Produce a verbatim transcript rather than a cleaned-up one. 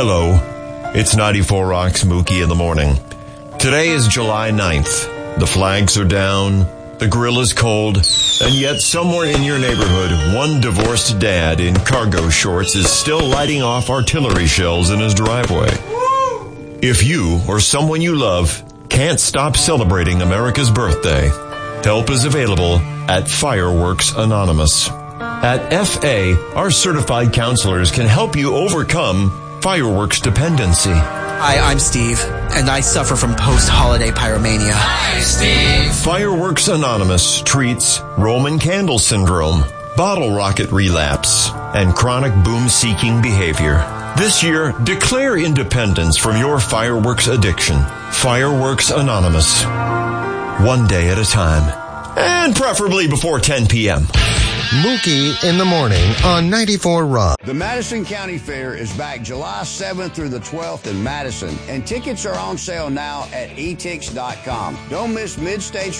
Hello, it's ninety-four Rock's Mookie in the morning. Today is July ninth. The flags are down, the grill is cold, and yet somewhere in your neighborhood, one divorced dad in cargo shorts is still lighting off artillery shells in his driveway. If you or someone you love can't stop celebrating America's birthday, help is available at Fireworks Anonymous. At F A, our certified counselors can help you overcome fireworks dependency. Hi, I'm Steve, and I suffer from post-holiday pyromania. Hi, Steve. Fireworks Anonymous treats Roman candle syndrome, bottle rocket relapse, and chronic boom-seeking behavior. This year, declare independence from your fireworks addiction. Fireworks Anonymous. One day at a time. And preferably before ten p.m. Mookie in the morning on ninety-four Rock. The Madison County Fair is back July seventh through the twelfth in Madison, and tickets are on sale now at e tix dot com. Don't miss Mid-States